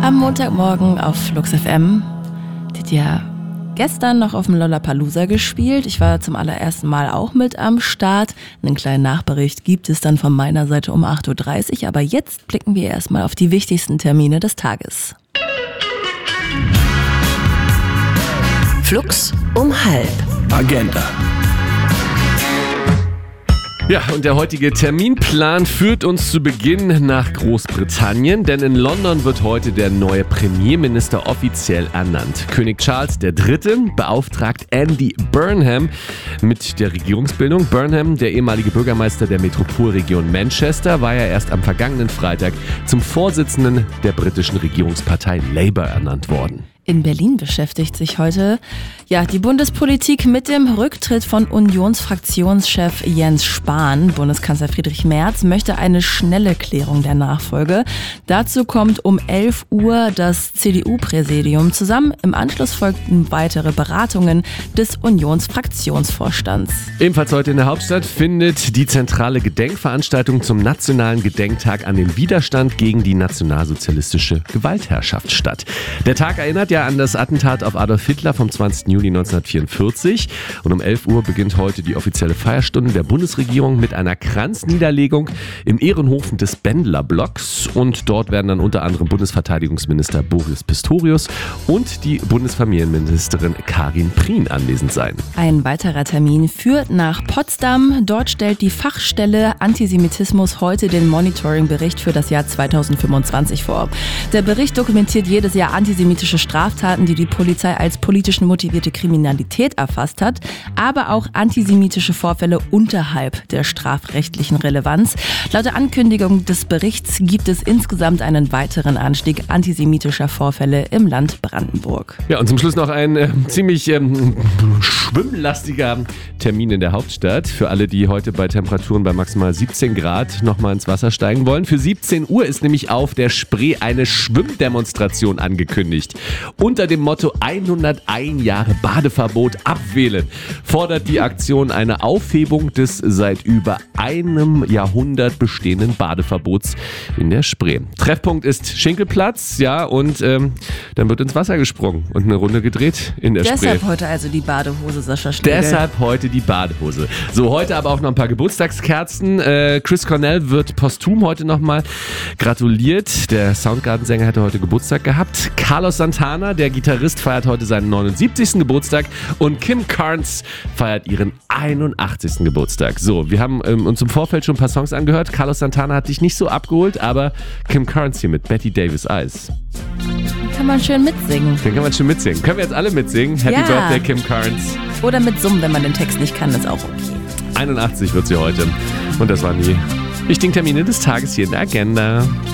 am Montagmorgen auf Flux FM. Die hat ja gestern noch auf dem Lollapalooza gespielt. Ich war zum allerersten Mal auch mit am Start. Einen kleinen Nachbericht gibt es dann von meiner Seite um 8.30 Uhr. Aber jetzt blicken wir erstmal auf die wichtigsten Termine des Tages. Flux um 12:30. Agenda. Ja, und der heutige Terminplan führt uns zu Beginn nach Großbritannien, denn in London wird heute der neue Premierminister offiziell ernannt. König Charles III. Beauftragt Andy Burnham mit der Regierungsbildung. Burnham, der ehemalige Bürgermeister der Metropolregion Manchester, war ja erst am vergangenen Freitag zum Vorsitzenden der britischen Regierungspartei Labour ernannt worden. In Berlin beschäftigt sich heute die Bundespolitik mit dem Rücktritt von Unionsfraktionschef Jens Spahn. Bundeskanzler Friedrich Merz möchte eine schnelle Klärung der Nachfolge. Dazu kommt um 11 Uhr das CDU-Präsidium zusammen. Im Anschluss folgten weitere Beratungen des Unionsfraktionsvorstands. Ebenfalls heute in der Hauptstadt findet die zentrale Gedenkveranstaltung zum Nationalen Gedenktag an den Widerstand gegen die nationalsozialistische Gewaltherrschaft statt. Der Tag erinnert ja an das Attentat auf Adolf Hitler vom 20. Juli 1944. Und um 11 Uhr beginnt heute die offizielle Feierstunde der Bundesregierung mit einer Kranzniederlegung im Ehrenhof des Bendler-Blocks. Und dort werden dann unter anderem Bundesverteidigungsminister Boris Pistorius und die Bundesfamilienministerin Karin Prien anwesend sein. Ein weiterer Termin führt nach Potsdam. Dort stellt die Fachstelle Antisemitismus heute den Monitoring-Bericht für das Jahr 2025 vor. Der Bericht dokumentiert jedes Jahr antisemitische Straftaten, die die Polizei als politisch motivierte Kriminalität erfasst hat, aber auch antisemitische Vorfälle unterhalb der strafrechtlichen Relevanz. Laut der Ankündigung des Berichts gibt es insgesamt einen weiteren Anstieg antisemitischer Vorfälle im Land Brandenburg. Ja, und zum Schluss noch ein ziemlich schwimmlastiger Termin in der Hauptstadt. Für alle, die heute bei Temperaturen bei maximal 17 Grad nochmal ins Wasser steigen wollen. Für 17 Uhr ist nämlich auf der Spree eine Schwimmdemonstration angekündigt. Unter dem Motto 101 Jahre Badeverbot abwählen fordert die Aktion eine Aufhebung des seit über einem Jahrhundert bestehenden Badeverbots in der Spree. Treffpunkt ist Schinkelplatz, und dann wird ins Wasser gesprungen und eine Runde gedreht in der Spree. Deshalb heute also die Badehose, Sascha Striegel. Deshalb heute die Badehose. So, heute aber auch noch ein paar Geburtstagskerzen. Chris Cornell wird posthum heute nochmal gratuliert. Der Soundgarden-Sänger hätte heute Geburtstag gehabt. Carlos Santana, der Gitarrist, feiert heute seinen 79. Geburtstag und Kim Carnes feiert ihren 81. Geburtstag. So, wir haben uns im Vorfeld schon ein paar Songs angehört. Carlos Santana hat dich nicht so abgeholt, aber Kim Carnes hier mit Betty Davis Eyes. Den kann man schön mitsingen. Können wir jetzt alle mitsingen? Happy Birthday, Kim Carnes. Oder mit Summen, wenn man den Text nicht kann, ist auch okay. 81 wird sie heute. Und das waren die wichtigen Termine des Tages hier in der Agenda.